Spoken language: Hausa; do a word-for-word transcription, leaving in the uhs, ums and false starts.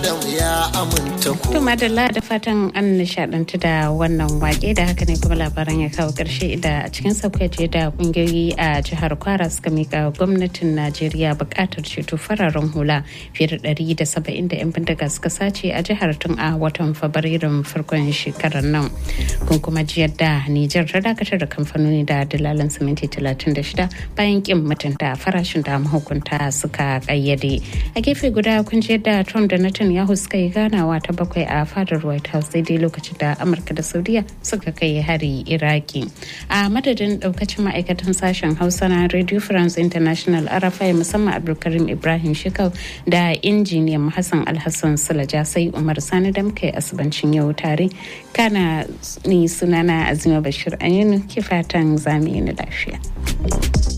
adam ya aminta ko. To madalla da fatan an nishadantu da wannan wake da haka ne kuma labaran ya kawo karshe da a cikin sauƙaƙe da kungiyoyi a jihar Kwara suka mika gwamnatin Najeriya buƙatar ceto fararen hula fiye da ɗari da saba'in da 'yan bindiga suka sace a jihar tun a watan Fabrairun farkon shekarar nan. Kun kuma ji yadda Nijar ta dakatar da kamfanoni da dalalan siminti talatin da shida bayan kin mutunta farashin da mahukunta suka kayyade. A gefe guda kun ji yadda Trump da Netanyahu suka yi ganawa ta bakwai a fadar White House daidai lokacin da Amurka da Saudiya suka kai hari Iraki. A madadin daukacin ma'aikatan sashen Hausa na Radio France International Arafai musamman Abdulkarim Ibrahim Shekau da injiniyan Hassan Alhassan Sulaja sai Umar Sani da muka yi asibancin yau tare. Kana ni sunana Azima Bashir Aminu ke fatan zamu yi lafiya.